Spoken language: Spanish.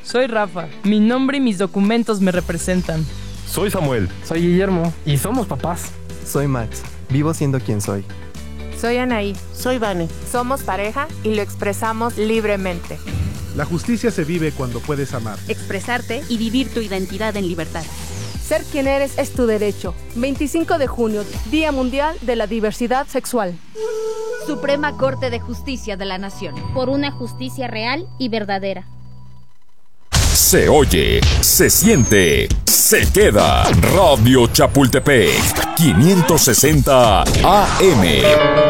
Soy Rafa. Mi nombre y mis documentos me representan. Soy Samuel. Soy Guillermo y somos papás. Soy Max. Vivo siendo quien soy. Soy Anaí. Soy Vane. Somos pareja y lo expresamos libremente. La justicia se vive cuando puedes amar, expresarte y vivir tu identidad en libertad. Ser quien eres es tu derecho. 25 de junio, Día Mundial de la Diversidad Sexual. Suprema Corte de Justicia de la Nación. Por una justicia real y verdadera. Se oye, se siente, se queda. Radio Chapultepec, 560 AM.